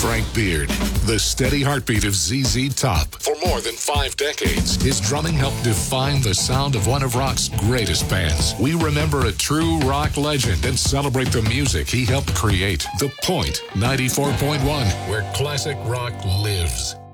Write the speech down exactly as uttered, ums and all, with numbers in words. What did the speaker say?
Frank Beard, the steady heartbeat of Z Z Top. For more than five decades, his drumming helped define the sound of one of rock's greatest bands. We remember a true rock legend and celebrate the music he helped create. The Point, ninety-four point one, where classic rock lives.